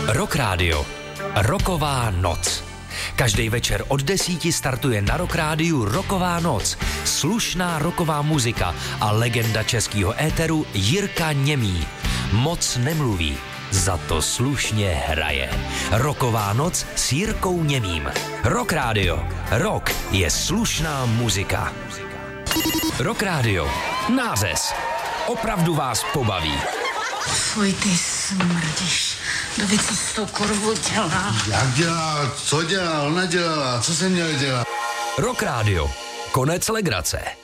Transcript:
Rock Radio. Rocková noc. Každý večer od 10 startuje na Rock Rádiu Rocková noc. Slušná rocková muzika a legenda českého éteru Jirka Němý. Moc nemluví, za to slušně hraje. Rocková noc s Jirkou Němým. Rock Radio. Rock je slušná muzika. Rock Radio. Nářez. Opravdu vás pobaví. Fuj, ty smrdíš. Kdo co s tou kurvou dělá? Jak dělá? Co dělá? Ona dělala. Co jsem měl dělat? Rock Radio. Konec legrace.